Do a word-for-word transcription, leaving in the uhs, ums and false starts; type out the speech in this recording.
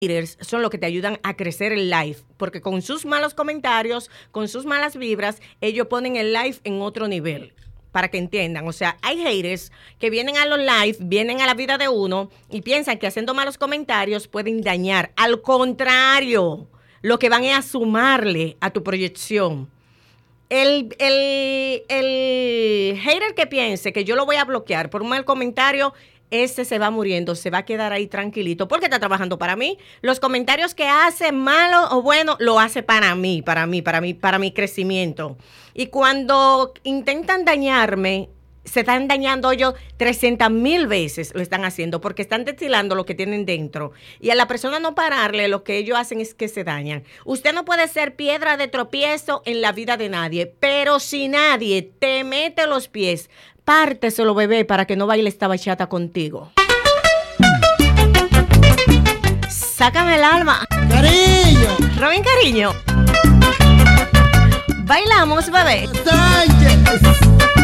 haters son los que te ayudan a crecer el live, porque con sus malos comentarios, con sus malas vibras, ellos ponen el live en otro nivel. Para que entiendan, o sea, hay haters que vienen a los live, vienen a la vida de uno y piensan que haciendo malos comentarios pueden dañar. Al contrario, lo que van es a sumarle a tu proyección. El, el, el hater que piense que yo lo voy a bloquear por un mal comentario, ese se va muriendo, se va a quedar ahí tranquilito, porque está trabajando para mí. Los comentarios que hace, malo o bueno, lo hace para mí, para mí, para mí, para mi crecimiento. Y cuando intentan dañarme, se están dañando ellos trescientas mil veces, lo están haciendo, porque están destilando lo que tienen dentro. Y a la persona no pararle, lo que ellos hacen es que se dañan. Usted no puede ser piedra de tropiezo en la vida de nadie, pero si nadie te mete los pies, párteselo, bebé, para que no baile esta bachata contigo. Sácame el alma. Cariño. Robin, cariño. Bailamos, bebé. Sánchez.